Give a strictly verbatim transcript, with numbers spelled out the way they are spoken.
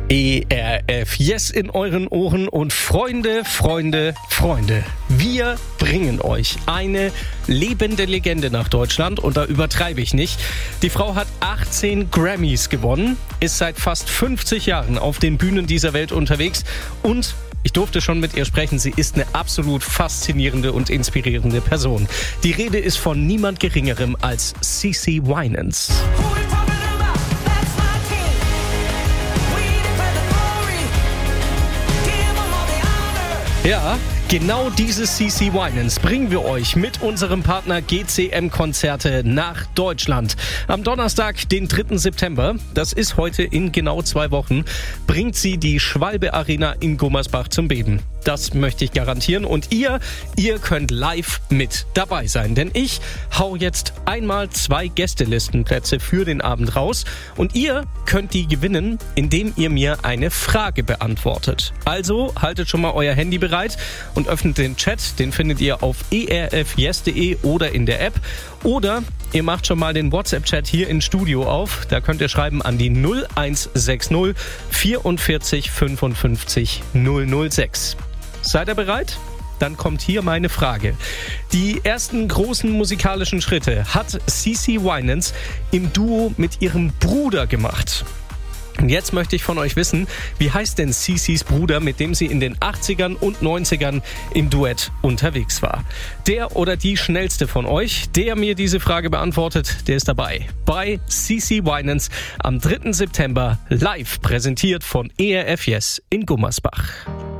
E R F Yes in euren Ohren und Freunde, Freunde, Freunde. Wir bringen euch eine lebende Legende nach Deutschland und da übertreibe ich nicht. Die Frau hat achtzehn Grammys gewonnen, ist seit fast fünfzig Jahren auf den Bühnen dieser Welt unterwegs und ich durfte schon mit ihr sprechen. Sie ist eine absolut faszinierende und inspirierende Person. Die Rede ist von niemand Geringerem als CeCe Winans. Ja, genau diese CeCe Winans bringen wir euch mit unserem Partner G C M Konzerte nach Deutschland. Am Donnerstag, den dritten September, das ist heute in genau zwei Wochen, bringt sie die Schwalbe Arena in Gummersbach zum Beben. Das möchte ich garantieren und ihr, ihr könnt live mit dabei sein. Denn ich hau jetzt einmal zwei Gästelistenplätze für den Abend raus und ihr könnt die gewinnen, indem ihr mir eine Frage beantwortet. Also haltet schon mal euer Handy bereit und öffnet den Chat. Den findet ihr auf e r f yes punkt de oder in der App. Oder ihr macht schon mal den WhatsApp-Chat hier im Studio auf. Da könnt ihr schreiben an die null eins sechs null vierundvierzig fünfundfünfzig null null sechs. Seid ihr bereit? Dann kommt hier meine Frage. Die ersten großen musikalischen Schritte hat CeCe Winans im Duo mit ihrem Bruder gemacht. Und jetzt möchte ich von euch wissen, wie heißt denn CeCes Bruder, mit dem sie in den achtzigern und neunzigern im Duett unterwegs war? Der oder die schnellste von euch, der mir diese Frage beantwortet, der ist dabei. Bei CeCe Winans am dritten September live präsentiert von E R F Yes in Gummersbach.